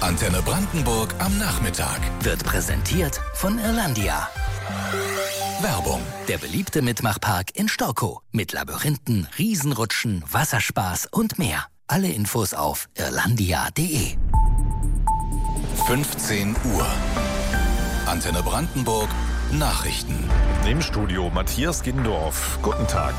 Antenne Brandenburg am Nachmittag. Wird präsentiert von Irlandia. Werbung. Der beliebte Mitmachpark in Storkow. Mit Labyrinthen, Riesenrutschen, Wasserspaß und mehr. Alle Infos auf irlandia.de. 15 Uhr. Antenne Brandenburg. Nachrichten. Im Studio Matthias Gindorf. Guten Tag.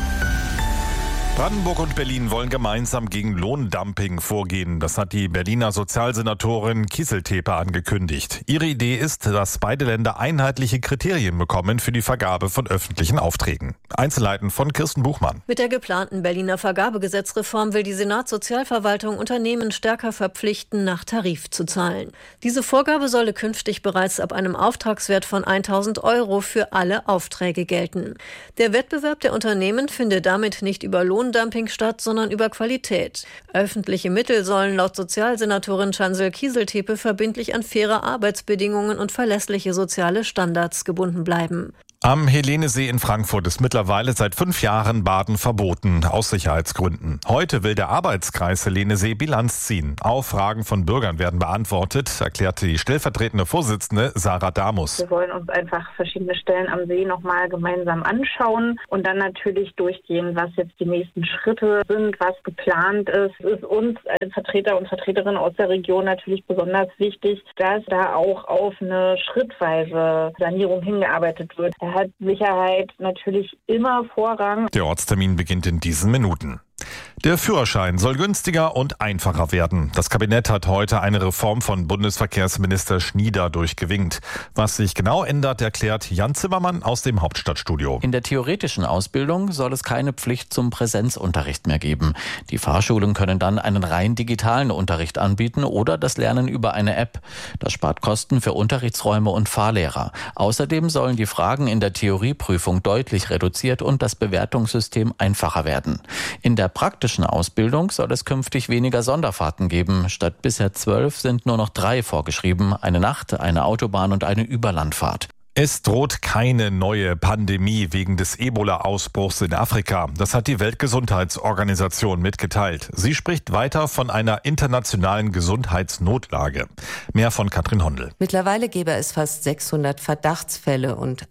Brandenburg und Berlin wollen gemeinsam gegen Lohndumping vorgehen. Das hat die Berliner Sozialsenatorin Kieseltepe angekündigt. Ihre Idee ist, dass beide Länder einheitliche Kriterien bekommen für die Vergabe von öffentlichen Aufträgen. Einzelheiten von Kirsten Buchmann. Mit der geplanten Berliner Vergabegesetzreform will die Senatssozialverwaltung Unternehmen stärker verpflichten, nach Tarif zu zahlen. Diese Vorgabe solle künftig bereits ab einem Auftragswert von 1.000 € für alle Aufträge gelten. Der Wettbewerb der Unternehmen finde damit nicht über Lohndumping statt, sondern über Qualität. Öffentliche Mittel sollen laut Sozialsenatorin Chancel Kieseltepe verbindlich an faire Arbeitsbedingungen und verlässliche soziale Standards gebunden bleiben. Am Helenesee in Frankfurt ist mittlerweile seit 5 Jahren Baden verboten, aus Sicherheitsgründen. Heute will der Arbeitskreis Helenesee Bilanz ziehen. Auch Fragen von Bürgern werden beantwortet, erklärte die stellvertretende Vorsitzende Sarah Damus. Wir wollen uns einfach verschiedene Stellen am See nochmal gemeinsam anschauen und dann natürlich durchgehen, was jetzt die nächsten Schritte sind, was geplant ist. Es ist uns als Vertreter und Vertreterinnen aus der Region natürlich besonders wichtig, dass da auch auf eine schrittweise Sanierung hingearbeitet wird. Da hat Sicherheit natürlich immer Vorrang. Der Ortstermin beginnt in diesen Minuten. Der Führerschein soll günstiger und einfacher werden. Das Kabinett hat heute eine Reform von Bundesverkehrsminister Schnieder durchgewinkt. Was sich genau ändert, erklärt Jan Zimmermann aus dem Hauptstadtstudio. In der theoretischen Ausbildung soll es keine Pflicht zum Präsenzunterricht mehr geben. Die Fahrschulen können dann einen rein digitalen Unterricht anbieten oder das Lernen über eine App. Das spart Kosten für Unterrichtsräume und Fahrlehrer. Außerdem sollen die Fragen in der Theorieprüfung deutlich reduziert und das Bewertungssystem einfacher werden. In der praktischen Ausbildung soll es künftig weniger Sonderfahrten geben. Statt bisher 12 sind nur noch 3 vorgeschrieben. Eine Nacht-, eine Autobahn- und eine Überlandfahrt. Es droht keine neue Pandemie wegen des Ebola-Ausbruchs in Afrika. Das hat die Weltgesundheitsorganisation mitgeteilt. Sie spricht weiter von einer internationalen Gesundheitsnotlage. Mehr von Katrin Hondel. Mittlerweile gäbe es fast 600 Verdachtsfälle und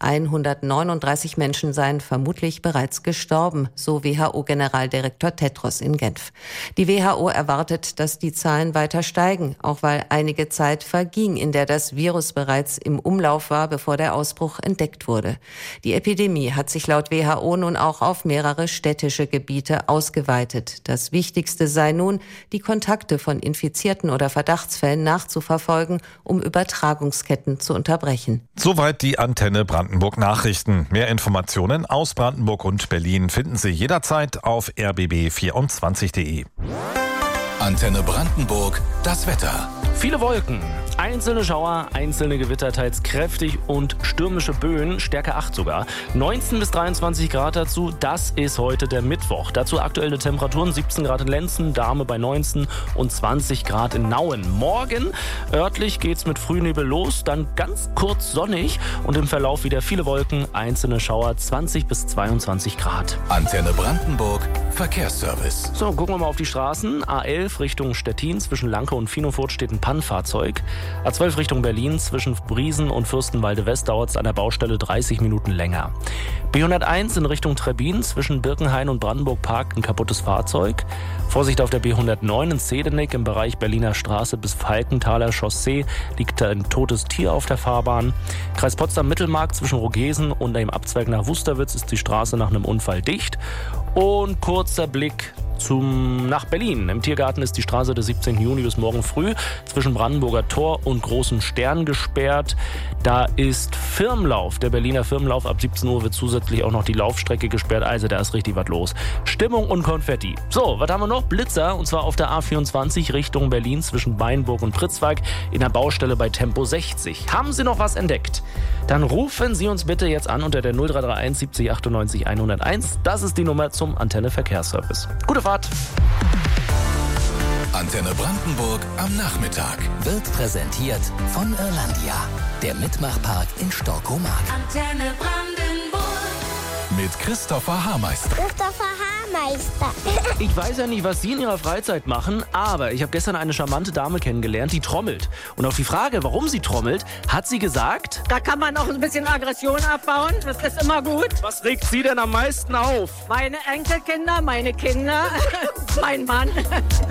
139 Menschen seien vermutlich bereits gestorben, so WHO-Generaldirektor Tedros in Genf. Die WHO erwartet, dass die Zahlen weiter steigen, auch weil einige Zeit verging, in der das Virus bereits im Umlauf war, bevor der Ausbruch entdeckt wurde. Die Epidemie hat sich laut WHO nun auch auf mehrere städtische Gebiete ausgeweitet. Das Wichtigste sei nun, die Kontakte von Infizierten oder Verdachtsfällen nachzuverfolgen, um Übertragungsketten zu unterbrechen. Soweit die Antenne Brandenburg Nachrichten. Mehr Informationen aus Brandenburg und Berlin finden Sie jederzeit auf rbb24.de. Antenne Brandenburg. Das Wetter. Viele Wolken, einzelne Schauer, einzelne Gewitter, teils kräftig und stürmische Böen, Stärke 8 sogar. 19 bis 23 Grad dazu, das ist heute der Mittwoch. Dazu aktuelle Temperaturen, 17 Grad in Lenzen, Dahme bei 19 und 20 Grad in Nauen. Morgen örtlich geht's mit Frühnebel los, dann ganz kurz sonnig und im Verlauf wieder viele Wolken, einzelne Schauer, 20 bis 22 Grad. Antenne Brandenburg. Verkehrsservice. So, gucken wir mal auf die Straßen. A11 Richtung Stettin, zwischen Lanke und Finofurt steht ein Pannenfahrzeug. A12 Richtung Berlin, zwischen Briesen und Fürstenwalde West dauert es an der Baustelle 30 Minuten länger. B101 in Richtung Trebbin, zwischen Birkenhain und Brandenburg parkt ein kaputtes Fahrzeug. Vorsicht auf der B109 in Zedenik im Bereich Berliner Straße bis Falkenthaler Chaussee liegt ein totes Tier auf der Fahrbahn. Kreis Potsdam-Mittelmark zwischen Rogesen und dem Abzweig nach Wusterwitz ist die Straße nach einem Unfall dicht. Und kurzer Blick nach Berlin. Im Tiergarten ist die Straße des 17. Juni bis morgen früh zwischen Brandenburger Tor und Großen Stern gesperrt. Da ist Firmenlauf. Der Berliner Firmenlauf. Ab 17 Uhr wird zusätzlich auch noch die Laufstrecke gesperrt. Also da ist richtig was los. Stimmung und Konfetti. So, was haben wir noch? Blitzer. Und zwar auf der A24 Richtung Berlin zwischen Beinburg und Pritzwalk in der Baustelle bei Tempo 60. Haben Sie noch was entdeckt? Dann rufen Sie uns bitte jetzt an unter der 0331 70 98 101. Das ist die Nummer zum Antenne Verkehrsservice. Gute Fahrt. Antenne Brandenburg am Nachmittag. Wird präsentiert von Irlandia. Der Mitmachpark in Storkow-Mark. Antenne Brandenburg. Mit Christopher Hameister. Christopher Hameister. Bürgermeister. Ich weiß ja nicht, was Sie in Ihrer Freizeit machen, aber ich habe gestern eine charmante Dame kennengelernt, die trommelt. Und auf die Frage, warum sie trommelt, hat sie gesagt: Da kann man auch ein bisschen Aggression abbauen, das ist immer gut. Was regt Sie denn am meisten auf? Meine Enkelkinder, meine Kinder, mein Mann.